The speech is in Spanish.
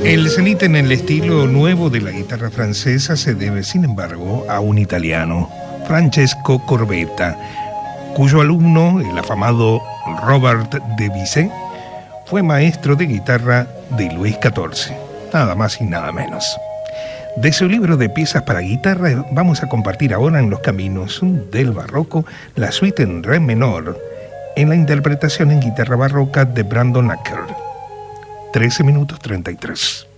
El cenit en el estilo nuevo de la guitarra francesa se debe, sin embargo, a un italiano, Francesco Corbetta, cuyo alumno, el afamado Robert de Bizet, fue maestro de guitarra de Luis XIV, nada más y nada menos. De su libro de piezas para guitarra vamos a compartir ahora en los caminos del barroco la suite en re menor, en la interpretación en guitarra barroca de Brandon Acker. 13 minutos 33.